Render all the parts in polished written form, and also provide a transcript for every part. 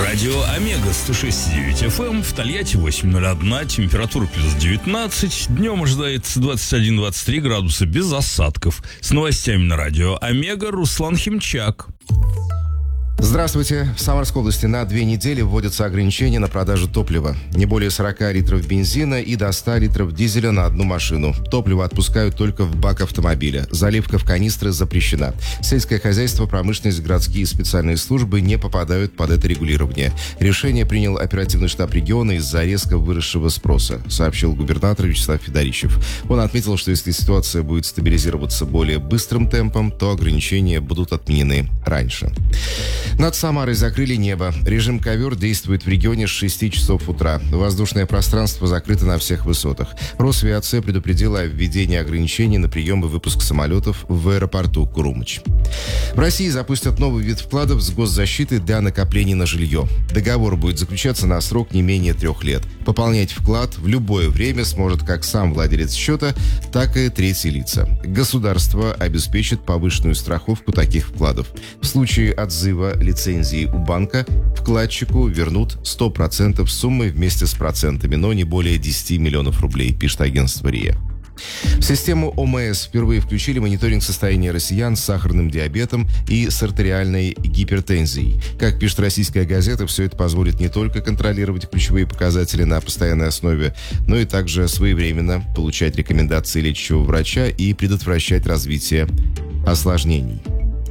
Радио Омега 106,9 FM, в Тольятти 8:01, температура плюс 19, днем ожидается 21-23 градуса без осадков. С новостями на радио Омега Руслан Химчак. Здравствуйте. В Самарской области на 2 недели вводятся ограничения на продажу топлива. Не более 40 литров бензина и до 100 литров дизеля на одну машину. Топливо отпускают только в бак автомобиля. Заливка в канистры запрещена. Сельское хозяйство, промышленность, городские и специальные службы не попадают под это регулирование. Решение принял оперативный штаб региона из-за резко выросшего спроса, сообщил губернатор Вячеслав Федорищев. Он отметил, что если ситуация будет стабилизироваться более быстрым темпом, то ограничения будут отменены раньше. Над Самарой закрыли небо. Режим ковер действует в регионе с 6 часов утра. Воздушное пространство закрыто на всех высотах. Росавиация предупредила о введении ограничений на прием и выпуск самолетов в аэропорту Курумыч. В России запустят новый вид вкладов с госзащитой для накоплений на жилье. Договор будет заключаться на срок не менее 3 лет. Пополнять вклад в любое время сможет как сам владелец счета, так и третьи лица. Государство обеспечит повышенную страховку таких вкладов. В случае отзыва лицензии у банка вкладчику вернут 100% суммы вместе с процентами, но не более 10 миллионов рублей, пишет агентство РИА. В систему ОМС впервые включили мониторинг состояния россиян с сахарным диабетом и с артериальной гипертензией. Как пишет российская газета, все это позволит не только контролировать ключевые показатели на постоянной основе, но и также своевременно получать рекомендации лечащего врача и предотвращать развитие осложнений.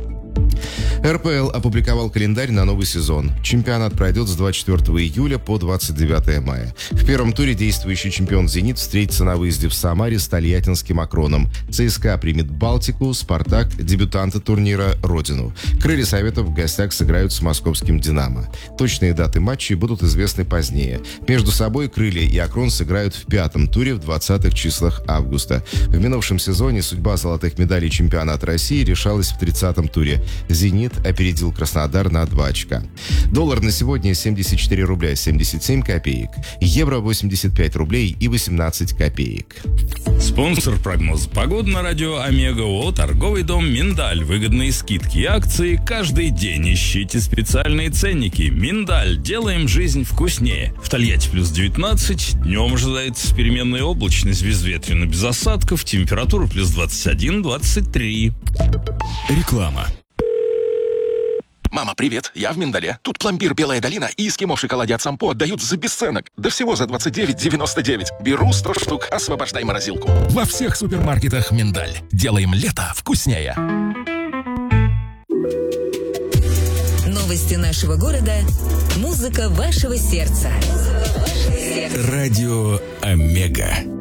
РПЛ опубликовал календарь на новый сезон. Чемпионат пройдет с 24 июля по 29 мая. В первом туре действующий чемпион «Зенит» встретится на выезде в Самаре с тольяттинским «Акроном». ЦСКА примет «Балтику», «Спартак» — дебютанта турнира «Родину». «Крылья Советов» в гостях сыграют с московским «Динамо». Точные даты матчей будут известны позднее. Между собой «Крылья» и «Акрон» сыграют в 5-м туре в 20-х числах августа. В минувшем сезоне судьба золотых медалей чемпионата России решалась в 30-м туре. «Зенит» опередил Краснодар на 2 очка. Доллар на сегодня 74 рубля 77 копеек. Евро 85 рублей и 18 копеек. Спонсор прогноза погоды на радио Омега ООО «Торговый дом Миндаль». Выгодные скидки и акции каждый день. Ищите специальные ценники. Миндаль. Делаем жизнь вкуснее. В Тольятти плюс 19. Днем ожидается переменная облачность, безветренно, без осадков. Температура плюс 21-23. Реклама. Мама, привет, я в Миндале. Тут пломбир «Белая долина» и эскимо в шоколаде от Сампо отдают за бесценок. Да всего за 29,99. Беру 100 штук, освобождай морозилку. Во всех супермаркетах «Миндаль». Делаем лето вкуснее. Новости нашего города. Музыка вашего сердца. Радио Омега.